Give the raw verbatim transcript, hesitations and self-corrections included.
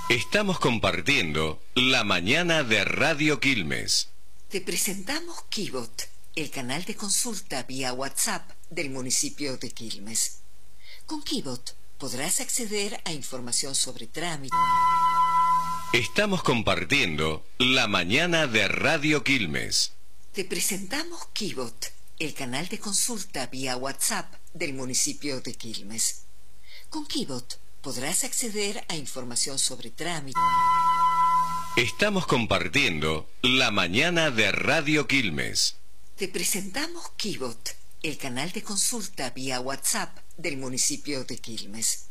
Estamos compartiendo la mañana de Radio Quilmes. Te presentamos Kibot, el canal de consulta vía WhatsApp del municipio de Quilmes. Con Kibot podrás acceder a información sobre trámites. Estamos compartiendo la mañana de Radio Quilmes. Te presentamos Kibot, el canal de consulta vía WhatsApp del municipio de Quilmes. Con Kibot podrás acceder a información sobre trámites. Estamos compartiendo la mañana de Radio Quilmes. Te presentamos Kibot, el canal de consulta vía WhatsApp del municipio de Quilmes.